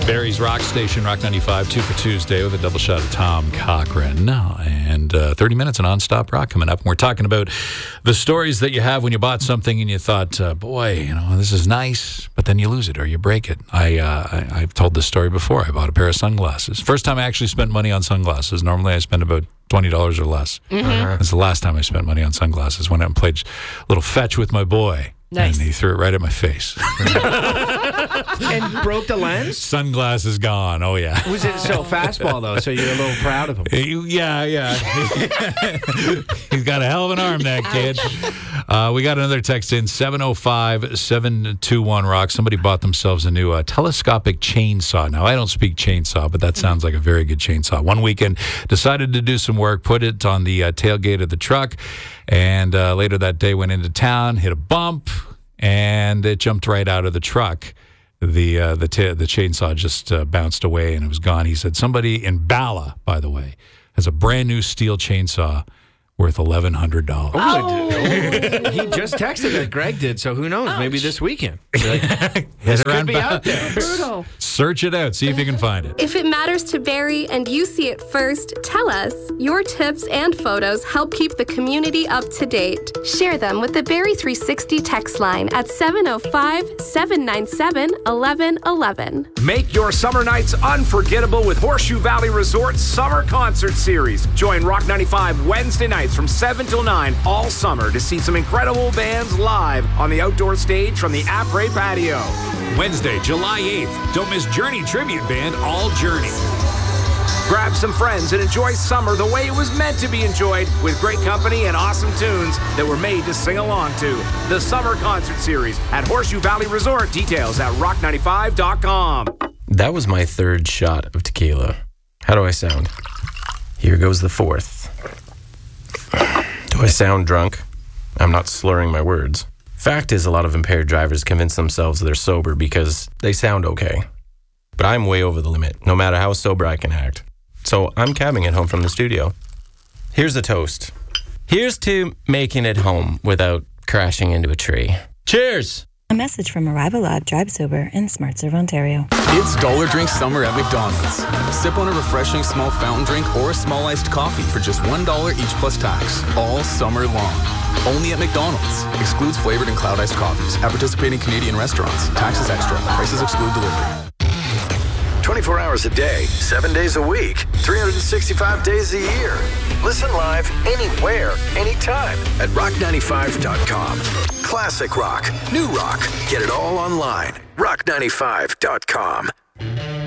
Barry's Rock Station, Rock 95, 2 for Tuesday with a double shot of Tom Cochran. And 30 minutes of nonstop rock coming up. And we're talking about the stories that you have when you bought something and you thought, boy, this is nice, but then you lose it or you break it. I've told this story before. I bought a pair of sunglasses. First time I actually spent money on sunglasses. Normally I spend about $20 or less. That's the last time I spent money on sunglasses. Went out and played a little fetch with my boy. Nice. And he threw it right at my face. And broke the lens? Sunglasses gone. Oh, yeah. Was it so fastball, though, so you're a little proud of him? Yeah. He's got a hell of an arm, that kid. We got another text in, 705-721-ROCK. Somebody bought themselves a new telescopic chainsaw. Now, I don't speak chainsaw, but that sounds like a very good chainsaw. One weekend, decided to do some work, put it on the tailgate of the truck, and later that day went into town, hit a bump, and it jumped right out of the truck. The chainsaw just bounced away and it was gone. He said somebody in Bala, by the way, has a brand new steel chainsaw worth $1,100. Oh. He just texted that Greg did, so who knows? Ouch. Maybe this weekend. This could be out there. Brutal. Search it out. See if you can find it. If it matters to Barry and you see it first, tell us. Your tips and photos help keep the community up to date. Share them with the Barry 360 text line at 705-797-1111. Make your summer nights unforgettable with Horseshoe Valley Resort's Summer Concert Series. Join Rock 95 Wednesday nights from 7 till 9 all summer to see some incredible bands live on the outdoor stage from the Après patio. Wednesday, July 8th. Don't miss Journey Tribute Band, All Journey. Grab some friends and enjoy summer the way it was meant to be enjoyed, with great company and awesome tunes that were made to sing along to. The Summer Concert Series at Horseshoe Valley Resort. Details at rock95.com. That was my third shot of tequila. How do I sound? Here goes the fourth. Do I sound drunk? I'm not slurring my words. Fact is, a lot of impaired drivers convince themselves they're sober because they sound okay. But I'm way over the limit, no matter how sober I can act. So I'm cabbing it home from the studio. Here's a toast. Here's to making it home without crashing into a tree. Cheers! A message from Arrival Lab Drive Sober in SmartServe, Ontario. It's Dollar Drink Summer at McDonald's. Sip on a refreshing small fountain drink or a small iced coffee for just $1 each plus tax, all summer long. Only at McDonald's. Excludes flavored and cloud iced coffees at participating Canadian restaurants. Taxes extra. Prices exclude delivery. 24 hours a day, 7 days a week, 365 days a year. Listen live anywhere, anytime at rock95.com. Classic rock, new rock. Get it all online. rock95.com.